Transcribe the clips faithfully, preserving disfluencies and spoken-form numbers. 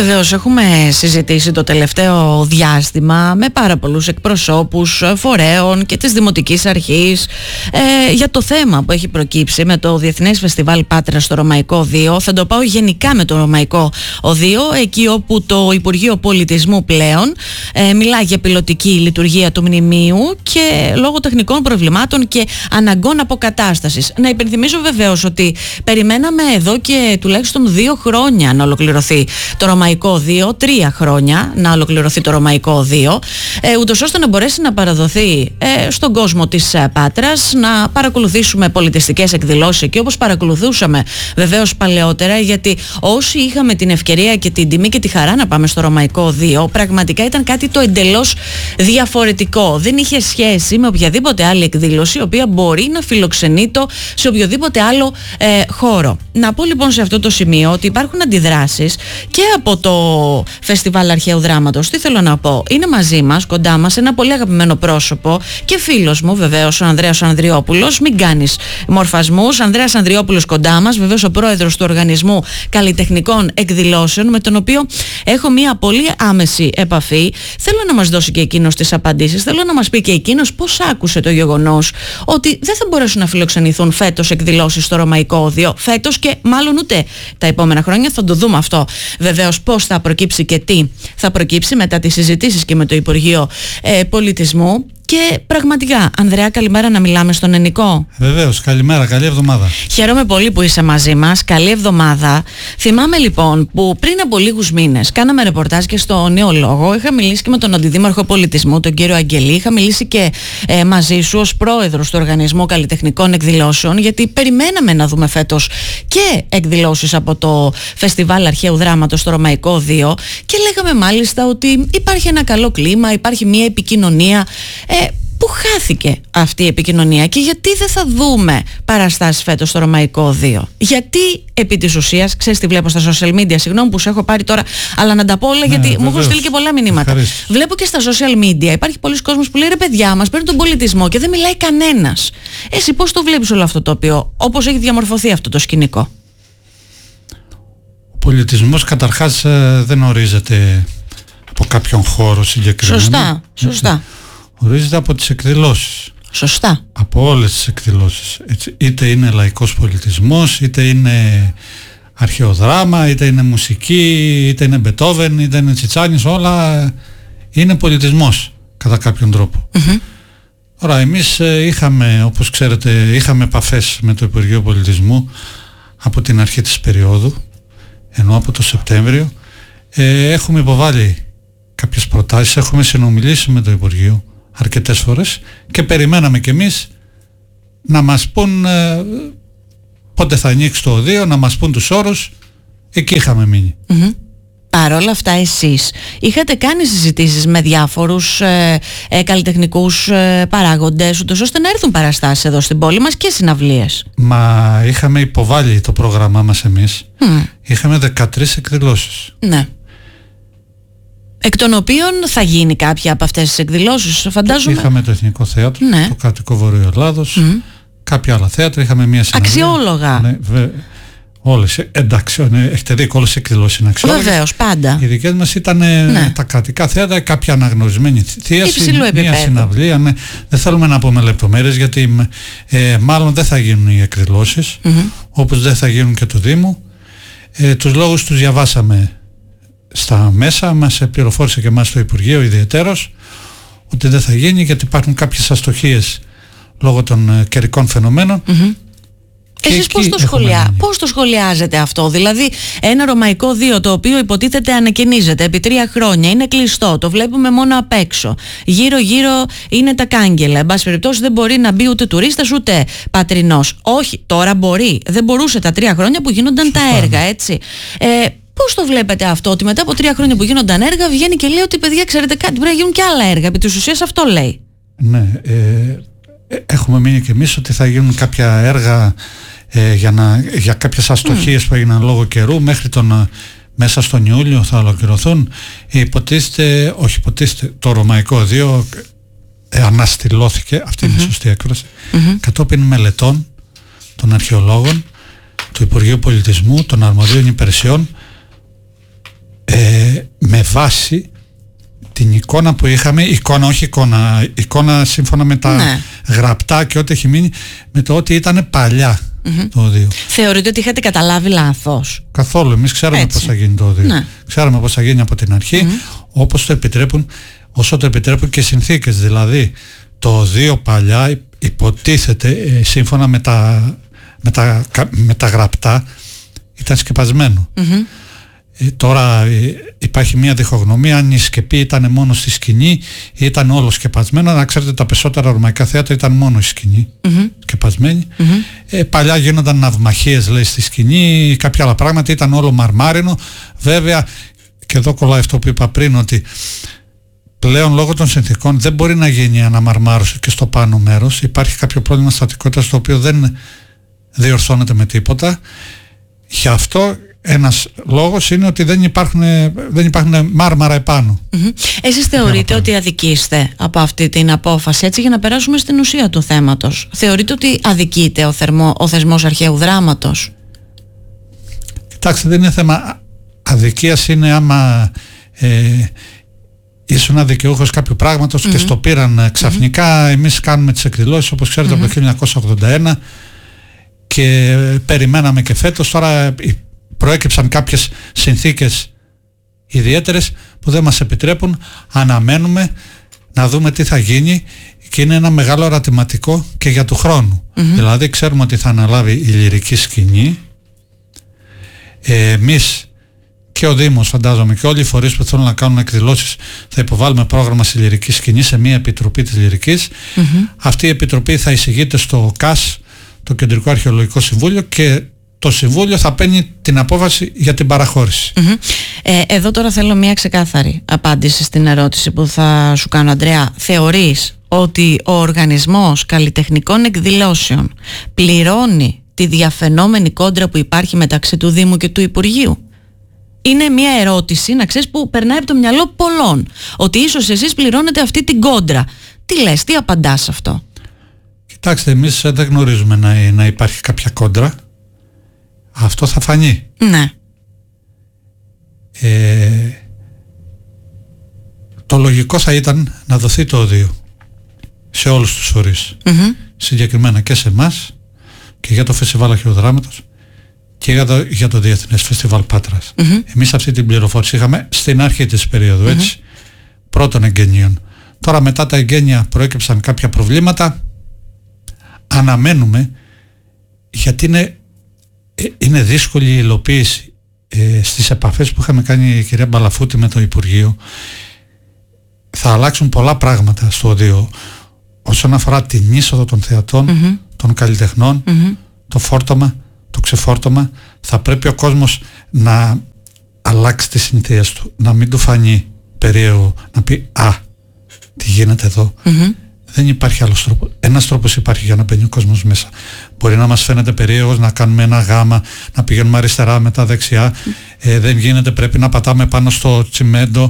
βεβαίως έχουμε συζητήσει το τελευταίο διάστημα με πάρα πολλούς εκπροσώπους φορέων και της Δημοτικής Αρχής ε, για το θέμα που έχει προκύψει με το Διεθνές Φεστιβάλ Πάτρας στο Ρωμαϊκό Οδείο. Θα το πάω γενικά με το Ρωμαϊκό Οδείο, εκεί όπου το Υπουργείο Πολιτισμού πλέον ε, μιλάει για πιλωτική λειτουργία του μνημείου και λόγω τεχνικών προβλημάτων και αναγκών αποκατάστασης. Να υπενθυμίσω βεβαίως ότι περιμέναμε εδώ και τουλάχιστον δύο χρόνια να ολοκληρωθεί το Ρωμαϊκό Οδείο, τρία χρόνια να ολοκληρωθεί το Ρωμαϊκό Οδείο, ε, ούτως ώστε να μπορέσει να παραδοθεί ε, στον κόσμο της ε, Πάτρας, να παρακολουθήσουμε πολιτιστικές εκδηλώσεις και όπως παρακολουθούσαμε βεβαίως παλαιότερα, γιατί όσοι είχαμε την ευκαιρία και την τιμή και τη χαρά να πάμε στο Ρωμαϊκό Οδείο, πραγματικά ήταν κάτι το εντελώς διαφορετικό. Δεν είχε σχέση με οποιαδήποτε άλλη εκδήλωση η οποία μπορεί να φιλοξενεί το σε οποιοδήποτε άλλο ε, χώρο. Να πω λοιπόν σε αυτό το σημείο ότι υπάρχουν αντιδράσεις και από το Φεστιβάλ Αρχαίου Δράματος. Τι θέλω να πω, είναι μαζί μας, κοντά μας, ένα πολύ αγαπημένο πρόσωπο και φίλος μου βεβαίως, ο Ανδρέας Ανδριόπουλος. Μην κάνεις μορφασμούς. Ανδρέας Ανδριόπουλος κοντά μας, βεβαίως ο πρόεδρος του Οργανισμού Καλλιτεχνικών Εκδηλώσεων, με τον οποίο έχω μια πολύ άμεση επαφή. Θέλω να μας δώσει και εκείνος τις απαντήσεις. Θέλω να μας πει και εκείνος πώς άκουσε το γεγονός ότι δεν θα μπορέσουν να φιλοξενηθούν φέτος εκδηλώσεις στο Ρωμαϊκό Οδείο. Φέτος και μάλλον ούτε τα επόμενα χρόνια. Θα το δούμε αυτό βεβαίως πώς θα προκύψει και τι θα προκύψει μετά τις συζητήσεις και με το Υπουργείο ε, Πολιτισμού. Και πραγματικά, Ανδρέα, καλημέρα, να μιλάμε στον Ενικό. Βεβαίως, καλημέρα, καλή εβδομάδα. Χαίρομαι πολύ που είσαι μαζί μας. Καλή εβδομάδα. Θυμάμαι λοιπόν που πριν από λίγους μήνες κάναμε ρεπορτάζ και στο Νέο Λόγο. Είχα μιλήσει και με τον Αντιδήμαρχο Πολιτισμού, τον κύριο Αγγελή. Είχα μιλήσει και ε, μαζί σου ως πρόεδρος του Οργανισμού Καλλιτεχνικών Εκδηλώσεων, γιατί περιμέναμε να δούμε φέτος και εκδηλώσεις από το Φεστιβάλ Αρχαίου Δράματος στο Ρωμαϊκό Οδείο. Και λέγαμε μάλιστα ότι υπάρχει ένα καλό κλίμα, υπάρχει μια επικοινωνία. Ε, Πού χάθηκε αυτή η επικοινωνία και γιατί δεν θα δούμε παραστάσεις φέτος στο Ρωμαϊκό Οδείο? Γιατί επί της ουσίας, ξέρεις τι βλέπω στα social media, συγγνώμη που σε έχω πάρει τώρα, αλλά να τα πω όλα, ναι, γιατί βεβαίως μου έχουν στείλει και πολλά μηνύματα. Ευχαριστώ. Βλέπω και στα social media υπάρχει πολλοί κόσμος που λέει ρε παιδιά μας, παίρνουν τον πολιτισμό και δεν μιλάει κανένας. Εσύ πώς το βλέπεις όλο αυτό το οποίο, όπως έχει διαμορφωθεί αυτό το σκηνικό? Ο πολιτισμός καταρχάς δεν ορίζεται από κάποιον χώρο συγκεκριμένο. Σωστά, σωστά. Ορίζεται από τις εκδηλώσεις. Σωστά. Από όλες τις εκδηλώσεις. Έτσι, είτε είναι λαϊκός πολιτισμός, είτε είναι αρχαίο δράμα, είτε είναι μουσική, είτε είναι Μπετόβεν, είτε είναι Τσιτσάνης, όλα είναι πολιτισμός κατά κάποιον τρόπο. Mm-hmm. Τώρα εμείς είχαμε, όπως ξέρετε, είχαμε επαφές με το Υπουργείο Πολιτισμού από την αρχή της περίοδου, ενώ από το Σεπτέμβριο. Ε, έχουμε υποβάλει κάποιες προτάσεις, έχουμε συνομιλήσει με το Υπουργείο αρκετές φορές και περιμέναμε κι εμείς να μας πούν ε, πότε θα ανοίξει το οδείο, να μας πούν τους όρους. Εκεί είχαμε μείνει. Mm-hmm. Παρ' όλα αυτά εσείς είχατε κάνει συζητήσεις με διάφορους ε, ε, καλλιτεχνικούς ε, παράγοντες, ούτως ώστε να έρθουν παραστάσεις εδώ στην πόλη μας και συναυλίες? Μα είχαμε υποβάλει το πρόγραμμά μας εμείς. Mm. Είχαμε δεκατρείς εκδηλώσεις. Ναι. Εκ των οποίων θα γίνει κάποια από αυτές τις εκδηλώσεις, φαντάζομαι. Είχαμε το Εθνικό Θέατρο, ναι, το Κρατικό Βορείο Ελλάδος, mm. κάποια άλλα θέατρα, είχαμε μια συναυλία. Αξιόλογα. Ναι, βε, όλες, εντάξει, ναι, έχετε δει, όλες οι εκδηλώσεις είναι αξιόλογες. Βεβαίως, πάντα. Οι δικές μας ήταν ναι. τα κρατικά θέατρα, κάποια αναγνωρισμένη θίαση, μια συναυλία. Ναι. Δεν θέλουμε να πούμε λεπτομέρειες, γιατί ε, μάλλον δεν θα γίνουν οι εκδηλώσεις, mm-hmm. όπως δεν θα γίνουν και του Δήμου. Ε, τους λόγους τους διαβάσαμε στα μέσα, μας πληροφόρησε και εμάς το Υπουργείο ιδιαιτέρως ότι δεν θα γίνει, γιατί υπάρχουν κάποιες αστοχίες λόγω των καιρικών φαινομένων. Mm-hmm. Εσείς πώς το, σχολιά, πώς το σχολιάζετε αυτό? Δηλαδή ένα Ρωμαϊκό Οδείο το οποίο υποτίθεται ανακαινίζεται επί τρία χρόνια, είναι κλειστό, το βλέπουμε μόνο απ' έξω, γύρω γύρω είναι τα κάγκελα, εν πάση περιπτώσει δεν μπορεί να μπει ούτε τουρίστας ούτε πατρινός. Όχι, τώρα μπορεί, δεν μπορούσε τα τρία χρόνια που γίνονταν Σωστά. τα έργα, έτσι. Ε, Πώς το βλέπετε αυτό, ότι μετά από τρία χρόνια που γίνονταν έργα βγαίνει και λέει ότι παιδιά, ξέρετε κάτι, πρέπει να γίνουν και άλλα έργα? Επί της ουσίας αυτό λέει. Ναι, ε, έχουμε μείνει και εμείς ότι θα γίνουν κάποια έργα ε, για, να, για κάποιες αστοχίες mm. που έγιναν λόγω καιρού, μέχρι τον, μέσα στον Ιούλιο θα ολοκληρωθούν. Υποτίθεται, όχι υποτίθεται, το Ρωμαϊκό Οδείο ε, αναστηλώθηκε, αυτή είναι mm-hmm. η σωστή έκφραση, mm-hmm. κατόπιν μελετών των αρχαιολόγων, του Υπουργείου Πολιτισμού, των αρμοδίων υπηρεσιών. ε, με βάση την εικόνα που είχαμε, εικόνα όχι εικόνα, εικόνα σύμφωνα με τα ναι. γραπτά και ό,τι έχει μείνει, με το ότι ήταν παλιά mm-hmm. το οδείο. Θεωρείτε ότι είχατε καταλάβει λάθος? Καθόλου, εμείς ξέραμε πώς θα γίνει το οδείο. Ναι. Ξέραμε πώς θα γίνει από την αρχή, mm-hmm. όπως το επιτρέπουν, όσο το επιτρέπουν και οι συνθήκες. Δηλαδή, το οδείο παλιά υποτίθεται, ε, σύμφωνα με τα, με, τα, με τα γραπτά, ήταν σκεπασμένο. Mm-hmm. Ε, τώρα ε, υπάρχει μια διχογνωμία αν η σκεπή ήταν μόνο στη σκηνή ή ήταν όλο σκεπασμένο. Να ξέρετε, τα περισσότερα ρωμαϊκά θέατρα ήταν μόνο η σκηνή mm-hmm. σκεπασμένη. Mm-hmm. Ε, παλιά γίνονταν ναυμαχίες, λέει, στη σκηνή, κάποια άλλα πράγματα, ήταν όλο μαρμάρινο. Βέβαια, και εδώ κολλάει αυτό που είπα πριν, ότι πλέον λόγω των συνθήκων δεν μπορεί να γίνει αναμαρμάρωση και στο πάνω μέρος. Υπάρχει κάποιο πρόβλημα στατικότητας το οποίο δεν διορθώνεται με τίποτα. Γι' αυτό ένας λόγος είναι ότι δεν υπάρχουν, δεν υπάρχουν μάρμαρα επάνω. Mm-hmm. Εσείς θεωρείτε ότι αδικείστε από αυτή την απόφαση, έτσι, για να περάσουμε στην ουσία του θέματος? Θεωρείτε ότι αδικείται ο, θερμό, ο θεσμός αρχαίου δράματος? Κοιτάξτε, δεν είναι θέμα αδικίας, είναι άμα ε, ήσουν δικαιούχος κάποιου πράγματος mm-hmm. και στο πήραν ξαφνικά. Mm-hmm. Εμείς κάνουμε τις εκδηλώσεις, όπως ξέρετε, mm-hmm. από το χίλια εννιακόσια ογδόντα ένα και περιμέναμε και φέτος. Τώρα προέκυψαν κάποιες συνθήκες ιδιαίτερες που δεν μας επιτρέπουν. Αναμένουμε να δούμε τι θα γίνει και είναι ένα μεγάλο ερωτηματικό και για του χρόνου. Mm-hmm. Δηλαδή ξέρουμε ότι θα αναλάβει η λυρική σκηνή. Ε, εμείς και ο Δήμος, φαντάζομαι, και όλοι οι φορείς που θέλουν να κάνουν εκδηλώσεις θα υποβάλουμε πρόγραμμα στη λυρική σκηνή, σε μια επιτροπή της λυρικής. Mm-hmm. Αυτή η επιτροπή θα εισηγείται στο ΚΑΣ, το Κεντρικό Αρχαιολογικό Συμβούλιο, και το Συμβούλιο θα παίρνει την απόφαση για την παραχώρηση. Mm-hmm. Ε, εδώ τώρα θέλω μια ξεκάθαρη απάντηση στην ερώτηση που θα σου κάνω, Ανδρέα. Θεωρείς ότι ο Οργανισμός Καλλιτεχνικών Εκδηλώσεων πληρώνει τη διαφαινόμενη κόντρα που υπάρχει μεταξύ του Δήμου και του Υπουργείου? Είναι μια ερώτηση, να ξέρεις, που περνάει από το μυαλό πολλών, ότι ίσως εσείς πληρώνετε αυτή την κόντρα. Τι λες, τι απαντάς σε αυτό? Κοιτάξτε, εμείς δεν γνωρίζουμε να, να υπάρχει κάποια κόντρα. Αυτό θα φανεί. Ναι. Ε, το λογικό θα ήταν να δοθεί το οδείο σε όλους τους φορείς. Mm-hmm. Συγκεκριμένα και σε εμάς και για το Φεστιβάλ Αρχαιοδράματος και για το, για το Διεθνές Φεστιβάλ Πάτρας. Mm-hmm. Εμείς αυτή την πληροφόρηση είχαμε στην αρχή της περίοδου, έτσι, mm-hmm. πρώτων εγγενείων. Τώρα μετά τα εγγένεια προέκυψαν κάποια προβλήματα. Αναμένουμε, γιατί είναι, είναι δύσκολη η υλοποίηση. Ε, στις επαφές που είχαμε κάνει η κυρία Μπαλαφούτη με το Υπουργείο, θα αλλάξουν πολλά πράγματα στο οδείο όσον αφορά την είσοδο των θεατών, mm-hmm. των καλλιτεχνών, mm-hmm. το φόρτωμα, το ξεφόρτωμα. Θα πρέπει ο κόσμος να αλλάξει τις συνήθειες του, να μην του φανεί περίεργο, να πει «Α, τι γίνεται εδώ». Mm-hmm. Δεν υπάρχει άλλος τρόπος. Ένας τρόπος υπάρχει για να μπαίνει ο κόσμος μέσα. Μπορεί να μας φαίνεται περίεργος να κάνουμε ένα γάμα, να πηγαίνουμε αριστερά μετά δεξιά. Ε, δεν γίνεται, πρέπει να πατάμε πάνω στο τσιμέντο.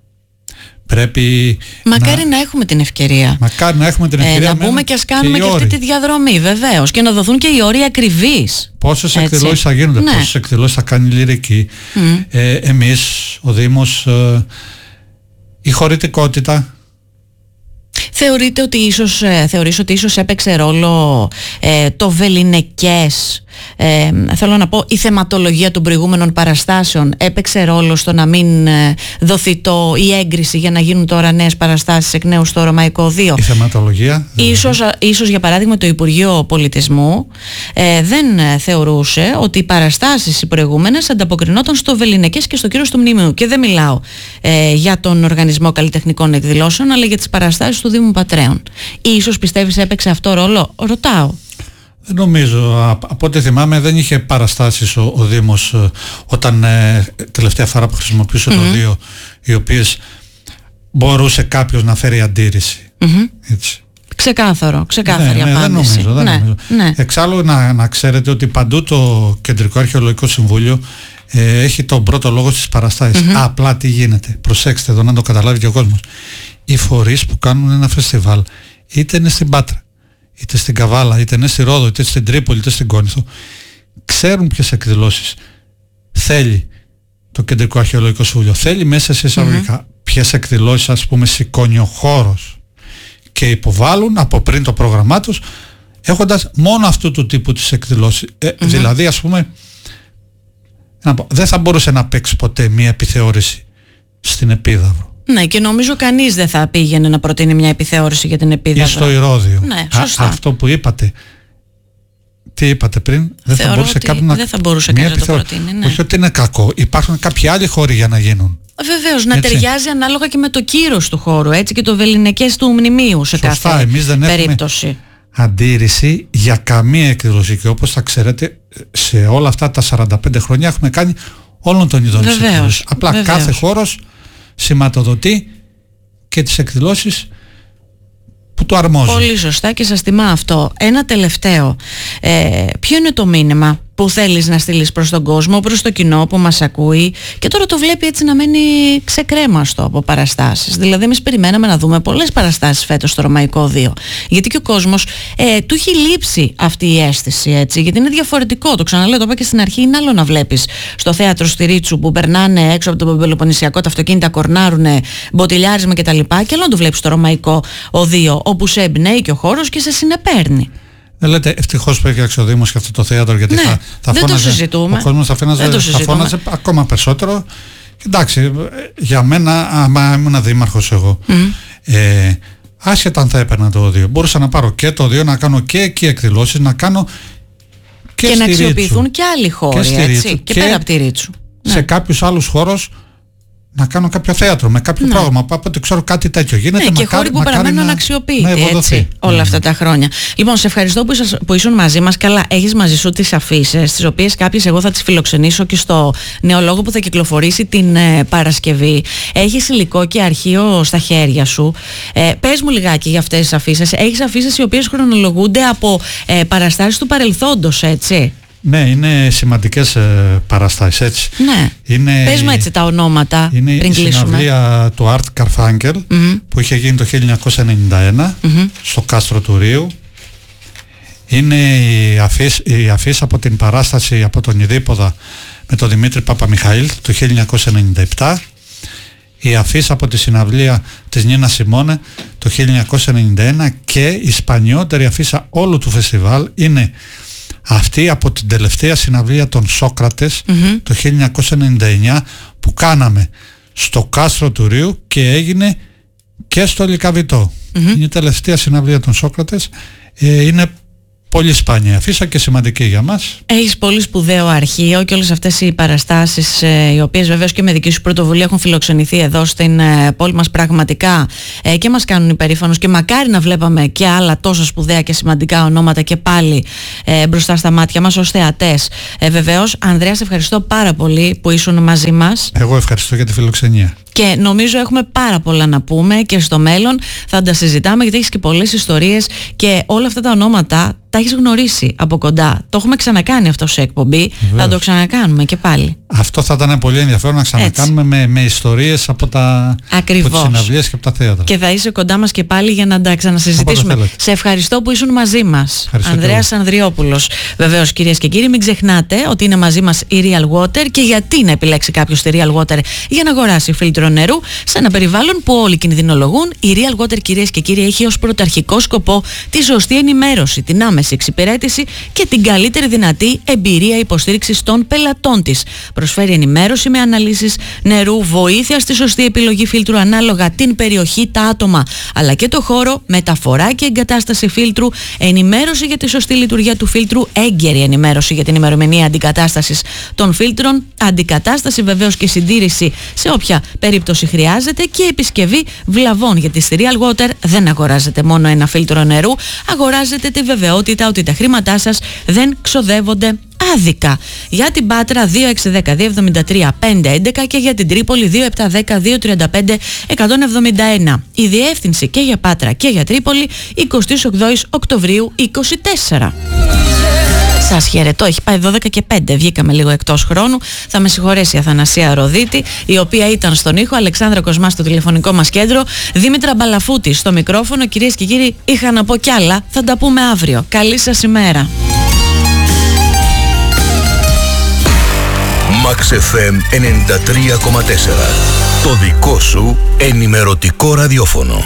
Πρέπει Μακάρι να... να έχουμε την ευκαιρία. Μακάρι να έχουμε την ευκαιρία. Ε, να μπούμε και ας κάνουμε και, και αυτή τη διαδρομή, βεβαίως. Και να δοθούν και οι όροι ακριβείς. Πόσες εκδηλώσεις θα γίνονται, ναι. πόσες εκδηλώσεις θα κάνει η λυρική. Mm. Ε, εμείς, ο Δήμος, ε, η χωρητικότητα. Θεωρείτε ότι ίσως, ε, θεωρείς ότι ίσως έπαιξε ρόλο ε, το βεληνικές, ε, θέλω να πω η θεματολογία των προηγούμενων παραστάσεων έπαιξε ρόλο στο να μην ε, δοθεί το, η έγκριση για να γίνουν τώρα νέες παραστάσεις εκ νέου στο Ρωμαϊκό Οδείο? Η θεματολογία ίσως, ίσως για παράδειγμα το Υπουργείο Πολιτισμού ε, δεν ε, θεωρούσε ότι οι παραστάσεις οι προηγούμενες ανταποκρινόταν στο βεληνικές και στο κύρος του Μνημείου, και δεν μιλάω ε, για τον Οργανισμό Καλλιτεχνικών Εκδηλώσεων, αλλά για τις παραστάσεις του Δήμου Πατρέων. Ίσως πιστεύεις έπαιξε αυτό ρόλο? Ρωτάω. Δεν νομίζω. Από ό,τι θυμάμαι δεν είχε παραστάσεις ο, ο Δήμος ε, όταν ε, τελευταία φορά που χρησιμοποιούσε mm-hmm. το Δείο, οι οποίες μπορούσε κάποιος να φέρει αντίρρηση. Mm-hmm. Έτσι. Ξεκάθαρο, ξεκάθαρη ναι, απάντηση. Ναι, δεν νομίζω. Δεν ναι, νομίζω. Ναι. Εξάλλου να, να ξέρετε ότι παντού το Κεντρικό Αρχαιολογικό Συμβούλιο ε, έχει τον πρώτο λόγο στις παραστάσεις. Mm-hmm. Απλά τι γίνεται. Προσέξτε εδώ να το καταλάβει και ο κόσμος. Οι φορείς που κάνουν ένα φεστιβάλ, είτε είναι στην Πάτρα, είτε στην Καβάλα, είτε είναι στη Ρόδο, είτε στην Τρίπολη, είτε στην Κόνηθο, ξέρουν ποιες εκδηλώσεις θέλει το Κεντρικό Αρχαιολογικό Συμβούλιο. Θέλει μέσα σε εισαγωγικά mm-hmm. ποιες εκδηλώσεις, ας πούμε, σηκώνει ο χώρος και υποβάλλουν από πριν το πρόγραμμά τους, έχοντας μόνο αυτού του τύπου τις εκδηλώσεις. Ε, mm-hmm. Δηλαδή, ας πούμε, δεν θα μπορούσε να παίξει ποτέ μια επιθεώρηση στην Επίδαυρο. Ναι, και νομίζω κανείς δεν θα πήγαινε να προτείνει μια επιθεώρηση για την Επίδαυρο. Ή στο Ηρώδειο. Ναι, σωστά. Α, αυτό που είπατε, τι είπατε πριν, δεν Θεωρώ θα μπορούσε ότι κάποιος να, δεν θα μπορούσε κάποιος να το προτείνει. Ναι. Όχι ότι είναι κακό, υπάρχουν κάποιοι άλλοι χώροι για να γίνουν. Βεβαίως, να ταιριάζει ανάλογα και με το κύρος του χώρου, έτσι, και το βεληνικές του μνημείου σε Σωστά, κάθε εμείς δεν περίπτωση. Έχουμε αντίρρηση για καμία εκδήλωση, και όπως θα ξέρετε, σε όλα αυτά τα σαράντα πέντε χρόνια έχουμε κάνει όλων των ειδών της εκδήλωσης. Απλά βεβαίως. Κάθε χώρος σηματοδοτεί και τις εκδηλώσεις που το αρμόζει. Πολύ σωστά και σας τιμά αυτό. Ένα τελευταίο. Ε, ποιο είναι το μήνυμα που θέλεις να στείλεις προς τον κόσμο, προς το κοινό που μας ακούει, και τώρα το βλέπει έτσι να μένει ξεκρέμαστο από παραστάσεις? Δηλαδή εμείς περιμέναμε να δούμε πολλές παραστάσεις φέτος στο Ρωμαϊκό δύο, γιατί και ο κόσμος ε, του έχει λείψει αυτή η αίσθηση, έτσι, γιατί είναι διαφορετικό, το ξαναλέω, το είπα και στην αρχή, είναι άλλο να βλέπεις στο θέατρο στη Ρίτσου που περνάνε έξω από το Πελοποννησιακό τα αυτοκίνητα, κορνάρουνε, μποτιλιάρισμα κτλ, και άλλο να το βλέπεις στο Ρωμαϊκό δύο, όπου σε εμπνέει και ο χώρος και σε συνεπέρνει. Δεν λέτε ευτυχώς που έφτιαξε ο Δήμος και αυτό το θέατρο, γιατί ναι, θα, θα δεν φώναζε, το συζητούμε. Ο κόσμος θα, φέναζε, θα φώναζε ακόμα περισσότερο. Εντάξει, για μένα, άμα ήμουν δήμαρχος εγώ, mm. ε, άσχετα αν θα έπαιρνα το δύο, μπορούσα να πάρω και το δύο, να κάνω και εκεί εκδηλώσεις, να κάνω και, και στη να αξιοποιηθούν Ρίτσου, και άλλοι χώροι, και, έτσι, και, και πέρα από τη Ρίτσου. Σε ναι. κάποιους άλλους χώρους να κάνω κάποιο θέατρο με κάποιο ναι. πρόγραμμα. Από ό,τι ξέρω κάτι τέτοιο γίνεται. Ναι, και μακάρι, χώροι που παραμένουν αναξιοποιητοί, έτσι, όλα αυτά τα χρόνια. Λοιπόν, σε ευχαριστώ που, είσας, που ήσουν μαζί μας. Καλά, έχεις μαζί σου τις αφίσες, τις οποίες κάποιες εγώ θα τις φιλοξενήσω και στο νεολόγο που θα κυκλοφορήσει την ε, Παρασκευή. Έχεις υλικό και αρχείο στα χέρια σου. Ε, πες μου λιγάκι για αυτές τις αφίσες. Έχεις αφίσες οι οποίες χρονολογούνται από ε, παραστάσεις του παρελθόντος, έτσι? Ναι, είναι σημαντικές ε, παραστάσεις, έτσι. Ναι. Είναι, πες μου έτσι τα ονόματα είναι πριν κλείσουμε. Είναι η συναυλία του Art Carfunkel mm-hmm. που είχε γίνει το χίλια εννιακόσια ενενήντα ένα mm-hmm. στο Κάστρο του Ρίου. Είναι η αφίς, η αφίς από την παράσταση από τον Ιδίποδα με τον Δημήτρη Παπαμιχαήλ το χίλια εννιακόσια ενενήντα επτά. Η αφίς από τη συναυλία της Νίνα Σιμώνε το χίλια εννιακόσια ενενήντα ένα, και η σπανιότερη αφίσα όλου του φεστιβάλ είναι αυτή από την τελευταία συναυλία των Σόκρατες mm-hmm. το χίλια εννιακόσια ενενήντα εννιά που κάναμε στο Κάστρο του Ρίου και έγινε και στο Λυκαβητό. Mm-hmm. Είναι η τελευταία συναυλία των Σόκρατες. Ε, είναι πολύ σπάνια αφίσα και σημαντική για μας. Έχεις πολύ σπουδαίο αρχείο και όλες αυτές οι παραστάσεις, ε, οι οποίες βεβαίως και με δική σου πρωτοβουλία έχουν φιλοξενηθεί εδώ στην ε, πόλη μας, πραγματικά ε, και μας κάνουν υπερήφανος, και μακάρι να βλέπαμε και άλλα τόσο σπουδαία και σημαντικά ονόματα και πάλι ε, μπροστά στα μάτια μας ως θεατές. Ε, βεβαίως, Ανδρέα, σε ευχαριστώ πάρα πολύ που ήσουν μαζί μας. Εγώ ευχαριστώ για τη φιλοξενία. Και νομίζω έχουμε πάρα πολλά να πούμε και στο μέλλον θα τα συζητάμε, γιατί έχεις και πολλές ιστορίες και όλα αυτά τα ονόματα τα έχεις γνωρίσει από κοντά. Το έχουμε ξανακάνει αυτό σε εκπομπή. Βεβαίως. Θα το ξανακάνουμε και πάλι. Αυτό θα ήταν πολύ ενδιαφέρον να ξανακάνουμε με, με ιστορίες από, τα, από τις συναυλίες και από τα θέατρα. Και θα είσαι κοντά μας και πάλι για να τα ξανασυζητήσουμε. Σε ευχαριστώ που ήσουν μαζί μας. Ανδρέας Ανδριόπουλος. Βεβαίως, κυρίες και κύριοι, μην ξεχνάτε ότι είναι μαζί μας η Real Water. Και γιατί να επιλέξει κάποιος τη Real Water για να αγοράσει φίλτρο νερού σε ένα περιβάλλον που όλοι κινδυνολογούν? Η Real Water, κυρίες και κύριοι, έχει ως πρωταρχικό σκοπό τη σωστή ενημέρωση, την άμεση εξυπηρέτηση και την καλύτερη δυνατή εμπειρία υποστήριξης των πελατών της. Προσφέρει ενημέρωση με αναλύσεις νερού, βοήθεια στη σωστή επιλογή φίλτρου ανάλογα την περιοχή, τα άτομα αλλά και το χώρο, μεταφορά και εγκατάσταση φίλτρου, ενημέρωση για τη σωστή λειτουργία του φίλτρου, έγκαιρη ενημέρωση για την ημερομηνία αντικατάστασης των φίλτρων, αντικατάσταση βεβαίως και συντήρηση σε όποια περίπτωση χρειάζεται, και επισκευή βλαβών, γιατί στη Real Water δεν αγοράζετε μόνο ένα φίλτρο νερού, αγοράζετε τη βεβαιότητα ότι τα χρήματά σας δεν ξοδεύονται άδικα. Για την Πάτρα δύο έξι ένα μηδέν δύο εβδομήντα τρία πεντακόσια έντεκα και για την Τρίπολη δύο επτά ένα μηδέν δύο τριάντα πέντε εκατόν εβδομήντα ένα. Η διεύθυνση και για Πάτρα και για Τρίπολη εικοστή όγδοη Οκτωβρίου είκοσι τέσσερα. Σας χαιρετώ, έχει πάει δώδεκα και πέντε, βγήκαμε λίγο εκτός χρόνου. Θα με συγχωρέσει η Αθανασία Ροδίτη, η οποία ήταν στον ήχο, Αλεξάνδρα Κοσμά στο τηλεφωνικό μας κέντρο, Δήμητρα Μπαλαφούτη στο μικρόφωνο. Κυρίες και κύριοι, είχα να πω κι άλλα, θα τα πούμε αύριο. Καλή σας ημέρα. Max εφ εμ ενενήντα τρία κόμμα τέσσερα. Το δικό σου ενημερωτικό ραδιόφωνο.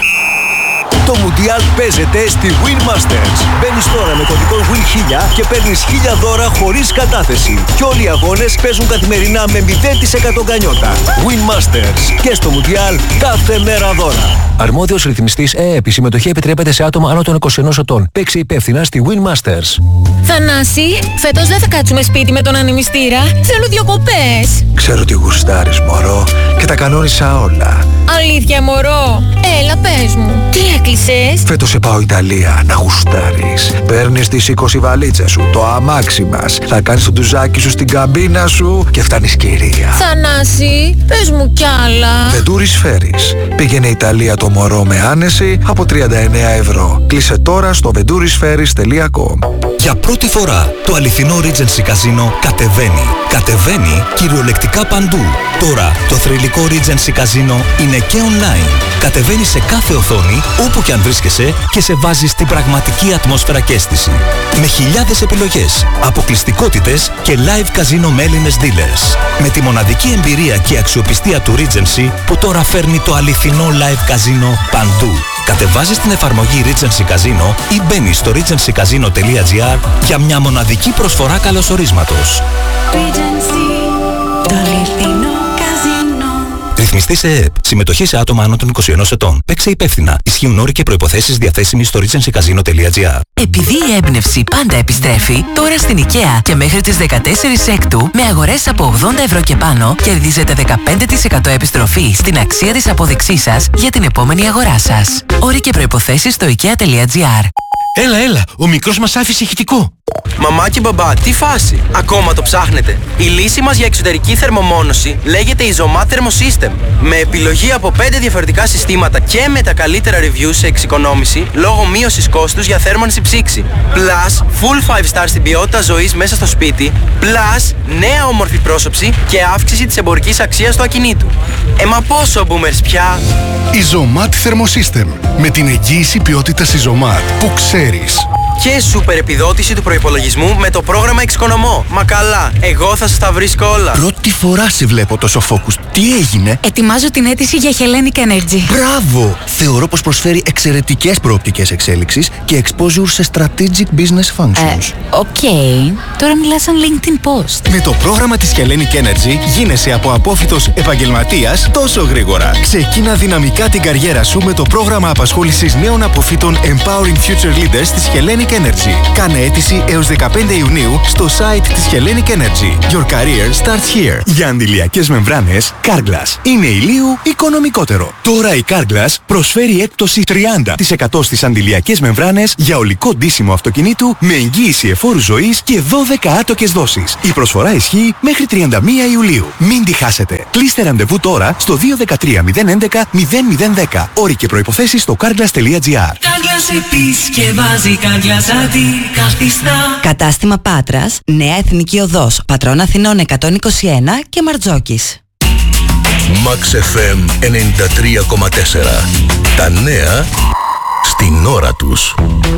Το Μουντιάλ παίζεται στη Win Masters. Μπαίνεις τώρα με κωδικό Win χίλια και παίρνεις χίλια δώρα χωρίς κατάθεση. Και όλοι οι αγώνες παίζουν καθημερινά με μηδέν τοις εκατό γκανιότα. Win Masters. Και στο Μουντιάλ κάθε μέρα δώρα. Αρμόδιος ρυθμιστής ΕΕΠ. Η συμμετοχή επιτρέπεται σε άτομα άνω των είκοσι ενός ετών. Παίξε υπεύθυνα στη Win Masters. Θανάση, φέτος δεν θα κάτσουμε σπίτι με τον ανεμιστήρα. Θέλω διακοπές. Ξέρω ότι γουστάρεις, μωρό, και τα κανόνισα όλα. Αλήθεια, μωρό. Έλα, πες μου. Τι έκλεισες? Φέτος σε πάω Ιταλία να γουστάρεις. Παίρνεις τις είκοσι βαλίτσες σου, το αμάξι μας. Θα κάνεις το ντουζάκι σου στην καμπίνα σου και φτάνεις κυρία. Θανάση, πες μου κι άλλα. Ventouris Ferries. Πήγαινε Ιταλία το μωρό με άνεση από τριάντα εννέα ευρώ. Κλείσε τώρα στο ventouris ferries τελεία com. Για πρώτη φορά το αληθινό Regency Casino κατεβαίνει. Κατεβαίνει κυριολεκτικά παντού. Τώρα το θρυλικό Regency Casino είναι και online. Κατεβαίνει σε κάθε οθόνη, όπου και αν βρίσκεσαι, και σε βάζει στην πραγματική ατμόσφαιρα και αίσθηση. Με χιλιάδες επιλογές, αποκλειστικότητες και live casino με Έλληνες dealers. Με τη μοναδική εμπειρία και αξιοπιστία του Regency που τώρα φέρνει το αληθινό live casino παντού. Κατεβάζεις την εφαρμογή Regency Casino ή μπαίνεις στο regency casino τελεία gr για μια μοναδική προσφορά καλωσορίσματος. Regency, το αληθινό καζίνο. Ρυθμιστής ΕΕΠ. Συμμετοχή σε άτομα άνω των είκοσι ενός ετών. Παίξε υπεύθυνα. Ισχύουν όροι και προϋποθέσεις διαθέσιμοι στο regency casino τελεία gr. Επειδή η έμπνευση πάντα επιστρέφει, τώρα στην IKEA και μέχρι τις δεκατέσσερις Έκτου με αγορές από ογδόντα ευρώ και πάνω κερδίζετε δεκαπέντε τοις εκατό επιστροφή στην αξία της απόδειξής σας για την επόμενη αγορά σας. Όροι και προϋποθέσεις στο ikea τελεία gr. Έλα, έλα, ο μικρός μας άφησε ηχητικό. Μαμά και μπαμπά, τι φάση? Ακόμα το ψάχνετε? Η λύση μας για εξωτερική θερμομόνωση λέγεται Isomat Thermosystem. Με επιλογή από πέντε διαφορετικά συστήματα και με τα καλύτερα reviews σε εξοικονόμηση λόγω μείωσης κόστους για θέρμανση ψήξη. Plus, full five star στην ποιότητα ζωής μέσα στο σπίτι. Plus, νέα όμορφη πρόσωψη και αύξηση της εμπορικής αξίας του ακινήτου. Ε, μα πόσο boomers πια? Isomat Thermosystem. Με την εγγύηση ποιότητας Isomat που ξέρεις. Και σούπερ επιδότηση του προϋπολογισμού με το πρόγραμμα Εξοικονομώ. Μα καλά, εγώ θα σας τα βρίσκω όλα. Πρώτη φορά σε βλέπω τόσο focus. Τι έγινε? Ετοιμάζω την αίτηση για Hellenic Energy. Μπράβο! Θεωρώ πως προσφέρει εξαιρετικές προοπτικές εξέλιξης και exposure σε strategic business functions. Οκ. Okay. Τώρα μιλάς σαν LinkedIn post. Με το πρόγραμμα της Hellenic Energy γίνεσαι από απόφοιτος επαγγελματίας τόσο γρήγορα. Ξεκίνα δυναμικά την καριέρα σου με το πρόγραμμα απασχόλησης νέων αποφύτων Empowering Future Leaders της Hellenic Energy. Κάνε αίτηση έως δεκαπέντε Ιουνίου στο site της Hellenic Energy. Your career starts here. Για αντιλιακές μεμβράνες, Carglass. Είναι ηλίου οικονομικότερο. Τώρα η Carglass προσφέρει έκπτωση τριάντα τοις εκατό στις αντιλιακές μεμβράνες για ολικό ντύσιμο αυτοκινήτου με εγγύηση εφόρου ζωής και δώδεκα άτοκες δόσεις. Η προσφορά ισχύει μέχρι τριάντα μία Ιουλίου. Μην τη χάσετε. Κλείστε ραντεβού τώρα στο δύο ένα τρία μηδέν έντεκα μηδέν μηδέν δέκα. Όροι και προϋποθέσεις στο carglass τελεία gr. Carglass επισκευάζει, Carglass αντικαθιστά. Κατάστημα Πάτρας, Νέα Εθνική Οδός, Πατρών Αθηνών εκατόν είκοσι ένα και Μαρτζόκης. Max εφ εμ ενενήντα τρία κόμμα τέσσερα. Τα νέα στην ώρα τους.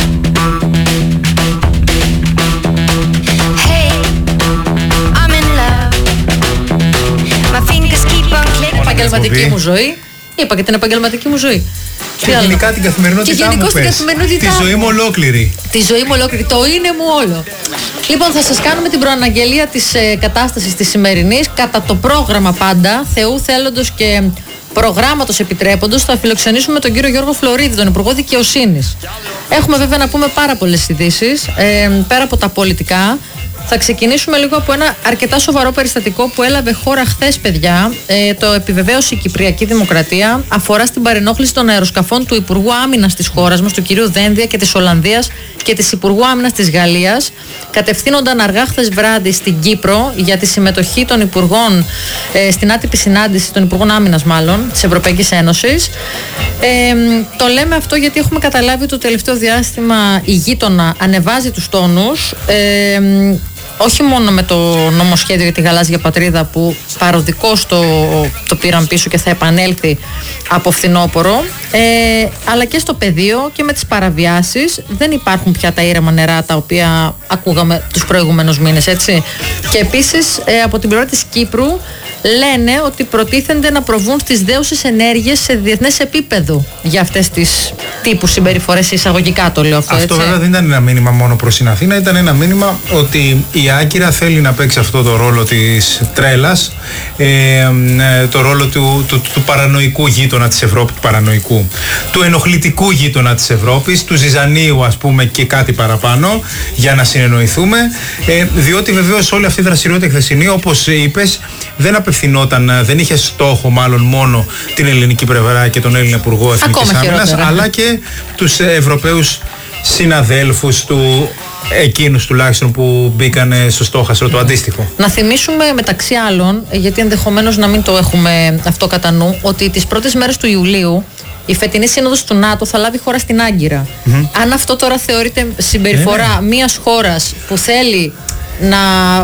Επαγγελματική μου ζωή. Είπα και την επαγγελματική μου ζωή. Και γενικά την καθημερινότητά μου πες. Τη ζωή μου ολόκληρη. Τη ζωή μου ολόκληρη. Το είναι μου όλο. Λοιπόν, θα σας κάνουμε την προαναγγελία της ε, κατάστασης της σημερινής. Κατά το πρόγραμμα πάντα, Θεού θέλοντος και προγράμματος επιτρέποντος, θα φιλοξενήσουμε τον κύριο Γιώργο Φλωρίδη, τον Υπουργό Δικαιοσύνης. Έχουμε βέβαια να πούμε πάρα πολλές ειδήσεις, ε, πέρα από τα πολιτικά. Θα ξεκινήσουμε λίγο από ένα αρκετά σοβαρό περιστατικό που έλαβε χώρα χθες, παιδιά. Ε, το επιβεβαίωσε η Κυπριακή Δημοκρατία. Αφορά στην παρενόχληση των αεροσκαφών του Υπουργού Άμυνας της χώρας μας, του κυρίου Δένδια και της Ολλανδίας και της Υπουργού Άμυνας της Γαλλίας. Κατευθύνονταν αργά χθες βράδυ στην Κύπρο για τη συμμετοχή των Υπουργών ε, στην άτυπη συνάντηση των Υπουργών Άμυνας, μάλλον, της Ευρωπαϊκής Ένωσης. Ε, το λέμε αυτό γιατί έχουμε καταλάβει ότι το τελευταίο διάστημα η γείτονα ανεβάζει τους τόνους. Ε, όχι μόνο με το νομοσχέδιο για τη γαλάζια πατρίδα που παροδικώς το, το πήραν πίσω και θα επανέλθει από φθινόπωρο, ε, αλλά και στο πεδίο και με τις παραβιάσεις. Δεν υπάρχουν πια τα ήρεμα νερά τα οποία ακούγαμε τους προηγούμενους μήνες, έτσι. Και επίσης ε, από την πλευρά της Κύπρου λένε ότι προτίθενται να προβούν στις δέουσες ενέργειες σε διεθνές επίπεδο για αυτές τις τύπου συμπεριφορές, εισαγωγικά το λέω αυτό. Αυτό έτσι. βέβαια δεν ήταν ένα μήνυμα μόνο προς την Αθήνα, ήταν ένα μήνυμα ότι η Άγκυρα θέλει να παίξει αυτό το ρόλο της τρέλας, ε, ε, το ρόλο του, του, του, του παρανοϊκού γείτονα της Ευρώπης, του παρανοϊκού, του ενοχλητικού γείτονα της Ευρώπης, του ζυζανίου ας πούμε και κάτι παραπάνω, για να συνεννοηθούμε, ε, διότι βεβαίως όλη αυτή η δραστηριότητα χθεσινή, όπως είπες, δεν απευθυνόταν, δεν είχε στόχο μάλλον μόνο την ελληνική πλευρά και τον Έλληνα Υπουργό Εθνικής Άμυνας, αλλά και τους Ευρωπαίους συναδέλφους του, εκείνους τουλάχιστον που μπήκαν στο στόχαστρο το αντίστοιχο. Να θυμίσουμε μεταξύ άλλων, γιατί ενδεχομένως να μην το έχουμε αυτό κατά νου, ότι τις πρώτες μέρες του Ιουλίου η φετινή σύνοδος του ΝΑΤΟ θα λάβει χώρα στην Άγκυρα. Mm-hmm. Αν αυτό τώρα θεωρείται συμπεριφορά yeah. μιας χώρας που θέλει να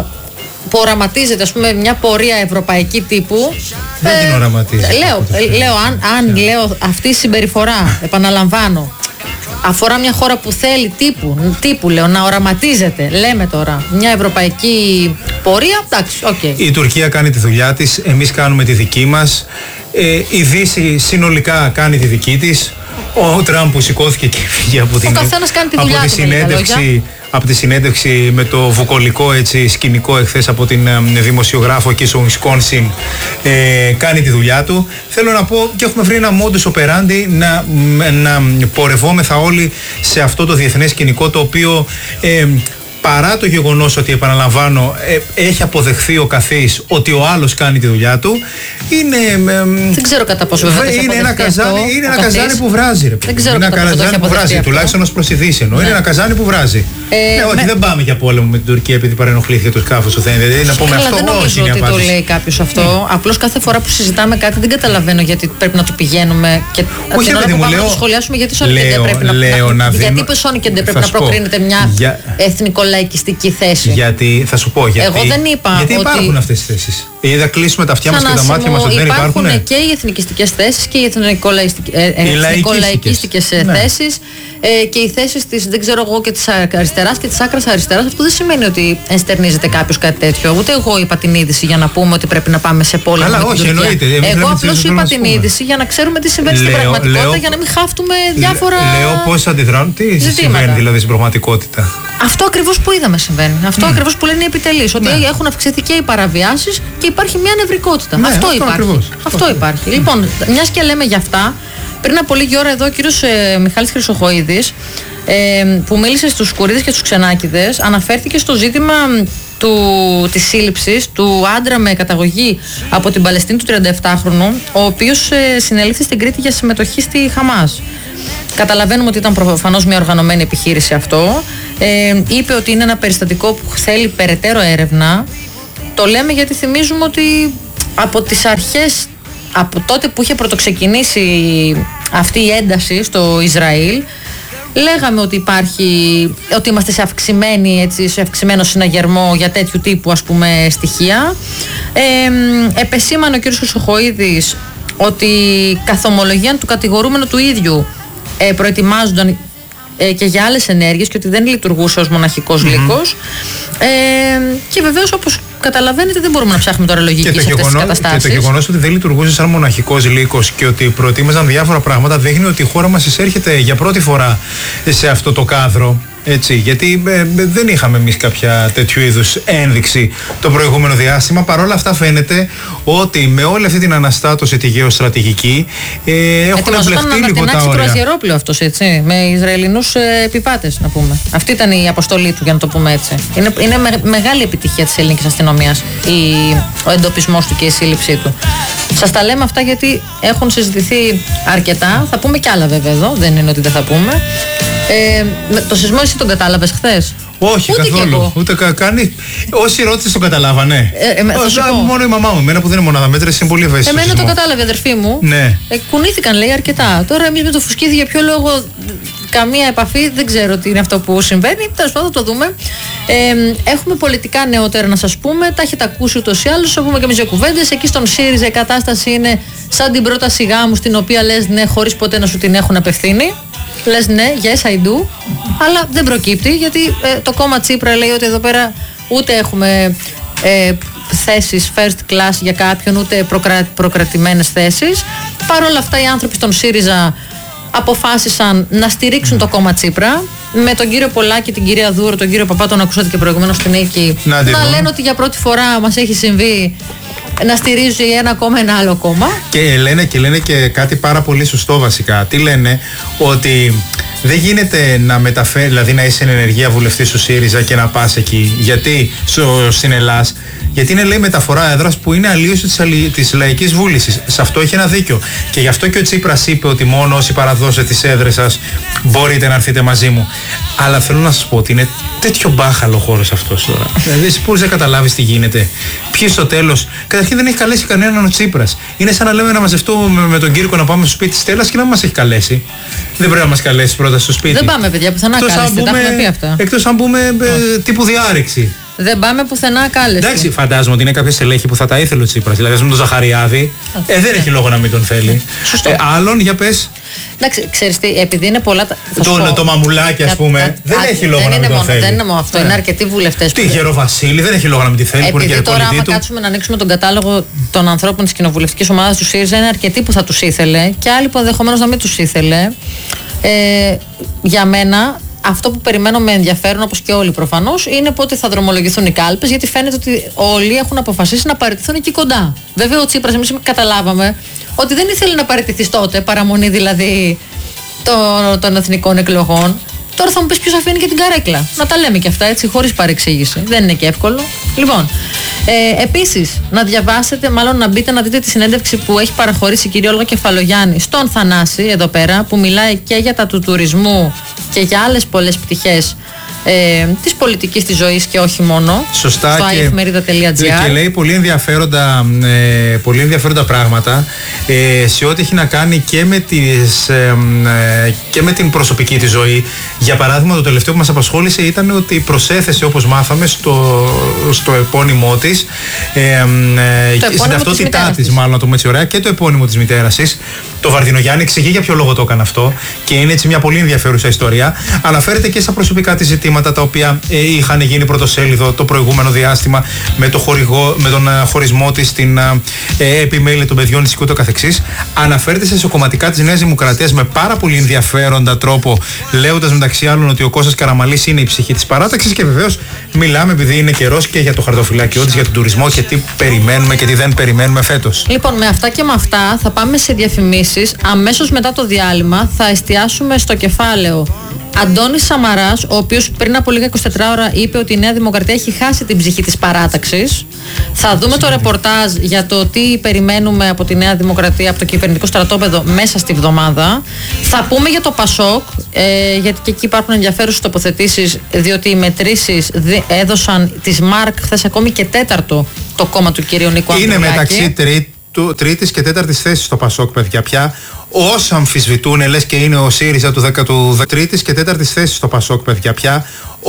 που οραματίζεται, ας πούμε, μια πορεία ευρωπαϊκή τύπου. Δεν ε, την οραματίζεται. Λέω, λέω αν, αν λέω αυτή η συμπεριφορά, επαναλαμβάνω, αφορά μια χώρα που θέλει τύπου, τύπου λέω, να οραματίζεται, λέμε τώρα, μια ευρωπαϊκή πορεία, εντάξει, οκ. Okay. Η Τουρκία κάνει τη δουλειά της, εμείς κάνουμε τη δική μας, ε, η Δύση συνολικά κάνει τη δική της. Ο Τραμπ που σηκώθηκε και φύγε από την, από τη συνέντευξη από τη συνέντευξη με το βουκολικό έτσι, σκηνικό εχθές από την ε, δημοσιογράφο εκεί στο Wisconsin, ε, κάνει τη δουλειά του. Θέλω να πω και έχουμε βρει ένα modus operandi να, να πορευόμεθα όλοι σε αυτό το διεθνές σκηνικό, το οποίο ε, παρά το γεγονός ότι, επαναλαμβάνω, ε, έχει αποδεχθεί ο καθής ότι ο άλλος κάνει τη δουλειά του, είναι... Ε, δεν ξέρω κατά πόσο βέβαια είναι ένα καζάνι, αυτό, είναι ένα καζάνι που βράζει. Ρε, δεν ξέρω είναι κατά ένα καζάνι που βράζει, αυτό. τουλάχιστον ως προς τη Δύση εννοώ. Ναι. Είναι ένα καζάνι που βράζει. Ε, ναι, όχι, με... δεν πάμε για πόλεμο με την Τουρκία επειδή παρενοχλήθηκε το σκάφος του Θένδε. Δηλαδή, να πούμε αλλά αυτό, δεν νομίζω ότι το λέει κάποιος αυτό. Mm. Απλώς κάθε φορά που συζητάμε κάτι δεν καταλαβαίνω γιατί πρέπει να το πηγαίνουμε και την ώρα που πάμε να το σχολιάσουμε γιατί δεν πρέπει να. Γιατί και δεν πρέπει να προκρίνεται μια εθνικολαϊκιστική θέση. Γιατί, θα σου πω, γιατί, εγώ δεν είπα γιατί ότι υπάρχουν αυτές τις θέσεις. Ή θα κλείσουμε τα αυτιά μας και τα μάτια μας ότι δεν υπάρχουν. Υπάρχουν και οι εθνικιστικές θέσεις και οι εθνικολαϊκιστικές ε, θέσεις ε, και οι θέσεις της, δεν ξέρω εγώ, και της αριστεράς και της άκρας αριστεράς. Αυτό δεν σημαίνει ότι ενστερνίζεται κάποιος κάτι τέτοιο. Ούτε εγώ είπα την είδηση για να πούμε ότι πρέπει να πάμε σε πόλεμο. Αλλά όχι, εννοείται. Εγώ απλώς είπα την είδηση για να ξέρουμε τι συμβαίνει στην πραγματικότητα, για να μην χάφτουμε διάφορα. Λέω πώς αντιδρούν, τι συμβαίνει δηλαδή στην πραγματικότητα. Αυτό ακριβώς που είδαμε συμβαίνει. Αυτό mm. ακριβώς που λένε οι επιτελείς. Ότι ναι. έχουν αυξηθεί και οι παραβιάσεις και υπάρχει μια νευρικότητα. Ναι, αυτό, αυτό υπάρχει. Ακριβώς. Αυτό mm. υπάρχει. Mm. Λοιπόν, μιας και λέμε για αυτά, πριν από λίγη ώρα εδώ ο κύριος ε, Μιχάλης Χρυσοχοΐδης, ε, που μίλησε στους Κουρίδες και στους Ξενάκηδες, αναφέρθηκε στο ζήτημα του, της σύλληψης του άντρα με καταγωγή από την Παλαιστίνη του τριανταεπτάχρονου, ο οποίος ε, συνελήφθη στην Κρήτη για συμμετοχή στη Χαμάς. Καταλαβαίνουμε ότι ήταν προφανώς μια οργανωμένη επιχείρηση αυτό. Ε, είπε ότι είναι ένα περιστατικό που θέλει περαιτέρω έρευνα. Το λέμε γιατί θυμίζουμε ότι από τις αρχές, από τότε που είχε πρωτοξεκινήσει αυτή η ένταση στο Ισραήλ, λέγαμε ότι υπάρχει, ότι είμαστε σε, αυξημένη, έτσι, σε αυξημένο συναγερμό για τέτοιου τύπου, ας πούμε, στοιχεία. Ε, επεσήμανε ο κ. Χρυσοχοΐδης ότι καθ' ομολογία του κατηγορούμενου του ίδιου ε, προετοιμάζονταν ε, και για άλλες ενέργειες και ότι δεν λειτουργούσε ως μοναχικός mm-hmm. λύκος. Ε, και βεβαίως, όπως καταλαβαίνετε, δεν μπορούμε να ψάχνουμε τώρα λογική σε αυτές τις καταστάσεις. Και το γεγονός ότι δεν λειτουργούσε σαν μοναχικός λύκος και ότι προετοίμαζαν διάφορα πράγματα δείχνει ότι η χώρα μας εισέρχεται για πρώτη φορά σε αυτό το κάδρο. Έτσι, γιατί ε, δεν είχαμε εμείς κάποια τέτοιου είδους ένδειξη το προηγούμενο διάστημα. Παρ' όλα αυτά φαίνεται ότι με όλη αυτή την αναστάτωση τη γεωστρατηγική ε, έχουν εμπλεχτεί λίγο τα όρια. Το αερόπλαιο αυτός, έτσι, με Ισραηλινούς ε, επιβάτες, να πούμε. Αυτή ήταν η αποστολή του, για να το πούμε έτσι. Είναι, είναι με, μεγάλη επιτυχία της ελληνικής αστυνομίας η, ο εντοπισμός του και η σύλληψή του. Σας τα λέμε αυτά γιατί έχουν συζητηθεί αρκετά. Θα πούμε κι άλλα βέβαια εδώ, δεν είναι ότι δεν θα πούμε. Ε, το σεισμό εσύ τον κατάλαβες χθες? Όχι, ούτε καθόλου. Ούτε κα, κανεί. Όσοι ρώτησες τον καταλάβανε. Ε, ε, ε, μόνο η μαμά μου, εμένα που δεν είναι μονάδα μέτρηση, είναι πολύ ευαίσθητο. Εμένα το κατάλαβε η αδερφή μου. Ναι. Ε, κουνήθηκαν, λέει, αρκετά. Τώρα εμείς με το φουσκίδι για ποιο λόγο καμία επαφή, δεν ξέρω τι είναι αυτό που συμβαίνει. Τέλος πάντων, θα το δούμε. Ε, έχουμε πολιτικά νεότερα να σας πούμε, τα έχετε ακούσει ούτως ή άλλως, θα πούμε και εμείς για κουβέντες. Εκεί στον ΣΥΡΙΖΑ η κατάσταση είναι σαν την πρόταση γάμου, στην οποία λες ναι, χωρίς ποτέ να σου την έχουν απευθύνει. Λες ναι, yes I do, αλλά δεν προκύπτει, γιατί ε, το κόμμα Τσίπρα λέει ότι εδώ πέρα ούτε έχουμε ε, θέσεις first class για κάποιον, ούτε προκρα, προκρατημένες θέσεις. Παρ' όλα αυτά οι άνθρωποι στον ΣΥΡΙΖΑ αποφάσισαν να στηρίξουν mm. το κόμμα Τσίπρα, με τον κύριο Πολάκη, την κυρία Δούρο, τον κύριο Παπά, τον ακούσατε και προηγουμένως στην Νίκη, να, να λένε ότι για πρώτη φορά μας έχει συμβεί να στηρίζει ένα κόμμα ένα άλλο κόμμα. Και λένε, και λένε και κάτι πάρα πολύ σωστό βασικά. Τι λένε? Ότι δεν γίνεται να μεταφέρει, δηλαδή να είσαι εν ενεργεία βουλευτής του ΣΥΡΙΖΑ και να πας εκεί. Γιατί στο, στην Ελλάδα, γιατί είναι, λέει, μεταφορά έδρας που είναι αλλίωση της, της λαϊκής βούλησης. Σε αυτό έχει ένα δίκιο. Και γι' αυτό και ο Τσίπρας είπε ότι μόνο όσοι παραδώσετε τις έδρες σας μπορείτε να έρθετε μαζί μου. Αλλά θέλω να σας πω ότι είναι τέτοιο μπάχαλο χώρος αυτός τώρα. Δηλαδή, εσύ μπορείς να καταλάβεις τι γίνεται. Ποιοι στο τέλος. Καταρχήν δεν έχει καλέσει κανέναν ο Τσίπρας. Είναι σαν να λέμε να μαζευτούμε με τον Κύρκο να πάμε στο σπίτι της Στέλλας και να μας έχει καλέσει. Δεν πρέπει να μας καλέσει πρώτα στο σπίτι. Δεν πάμε, παιδιά, πουθενά κάλεστε. Τα έχουμε πει αυτά. Εκτός αν μπούμε ε, τύπου διάρρηξη. Δεν πάμε πουθενά κάλεστε. Εντάξει, φαντάζομαι ότι είναι κάποια στελέχη που θα τα ήθελε ο Τσίπρας. Δηλαδή, ας πούμε τον Ζαχαριάδη, ε, δεν έχει λόγο να μην τον θέλει. Ε, άλλον, για πες. Εντάξει, ξέρεις τι, επειδή είναι πολλά. Το, το μαμουλάκι, ας πούμε, α, δεν α, έχει λόγο δεν να μην τον θέλει. Δεν είναι μόνο αυτό, είναι αρκετοί βουλευτές. Τι Γεροβασίλη, δεν έχει λόγο να μην τη θέλει. Επειδή τώρα, άμα κάτσουμε να ανοίξουμε τον κατάλογο των ανθρώπων της κοινοβουλευτικής ομάδας του ΣΥΡΙΖΑ, είναι αρκετοί που θα τους ήθελε και άλλοι που ενδεχομένως να μην τους ήθελε. Ε, για μένα, αυτό που περιμένω με ενδιαφέρον, όπως και όλοι προφανώς, είναι πότε θα δρομολογηθούν οι κάλπες, γιατί φαίνεται ότι όλοι έχουν αποφασίσει να παραιτηθούν εκεί κοντά. Βέβαια, ο Τσίπρας, εμείς καταλάβαμε ότι δεν ήθελε να παραιτηθεί τότε, παραμονή δηλαδή των, των εθνικών εκλογών. Τώρα θα μου πεις ποιος αφήνει και την καρέκλα. Να τα λέμε και αυτά έτσι, χωρίς παρεξήγηση. Δεν είναι και εύκολο. Λοιπόν, ε, επίσης, να διαβάσετε, μάλλον να μπείτε να δείτε τη συνέντευξη που έχει παραχωρήσει η κυρία Όλγα Κεφαλογιάννη στον Θανάση, εδώ πέρα, που μιλάει και για τα του τουρισμού και για άλλες πολλές πτυχές ε, της πολιτικής της ζωής και όχι μόνο. Σωστά, στο και, iefmerida.gr. και λέει πολύ ενδιαφέροντα, ε, πολύ ενδιαφέροντα πράγματα ε, σε ό,τι έχει να κάνει και με, τις, ε, ε, και με την προσωπική της ζωή. Για παράδειγμα, το τελευταίο που μας απασχόλησε ήταν ότι προσέθεσε, όπως μάθαμε, στο, στο επώνυμό της, ε, ε, στην ταυτότητά της, μάλλον να το πούμε έτσι ωραία, και το επώνυμο της μητέρας της. Το Βαρδινογιάννη εξηγεί για ποιο λόγο το έκανε αυτό και είναι έτσι μια πολύ ενδιαφέρουσα ιστορία. Αναφέρεται και στα προσωπικά της ζητήματα τα οποία ε, είχαν γίνει πρωτοσέλιδο το προηγούμενο διάστημα με, το χορηγό, με τον α, χωρισμό της, την α, ε, επιμέλεια των παιδιών της και ούτω καθεξής. Αναφέρεται σε σοκομματικά της Νέας Δημοκρατίας με πάρα πολύ ενδιαφέροντα τρόπο, λέγοντας μεταξύ άλλων ότι ο Κώστας Καραμανλής είναι η ψυχή της παράταξης και βεβαίως μιλάμε, επειδή είναι καιρός, και για το χαρτοφυλάκιό της, για τον τουρισμό και τι περιμένουμε και τι δεν περιμένουμε φέτος. Λοιπόν, με αυτά και με αυτά θα πάμε σε διαφημίσεις. Αμέσως μετά το διάλειμμα θα εστιάσουμε στο κεφάλαιο Αντώνης Σαμαράς, ο οποίος πριν από λίγα είκοσι τέσσερις ώρα είπε ότι η Νέα Δημοκρατία έχει χάσει την ψυχή της παράταξης. Θα δούμε το ρεπορτάζ για το τι περιμένουμε από τη Νέα Δημοκρατία, από το κυβερνητικό στρατόπεδο μέσα στη βδομάδα. Θα πούμε για το Πασόκ, ε, γιατί και εκεί υπάρχουν ενδιαφέρουσες τοποθετήσεις, διότι οι μετρήσεις έδωσαν τις ΜΑΡΚ χθες ακόμη και τέταρτο το κόμμα του κυρίου Νίκου Ανδρουλάκη. Είναι μεταξύ τρίτου. Τρίτης και τέταρτης θέσης στο Πασόκ, παιδιά, πια. Όσα αμφισβητούν, λες και είναι ο ΣΥΡΙΖΑ του δέκατου τρίτης και τέταρτης θέσης στο Πασόκ, παιδιά, πια.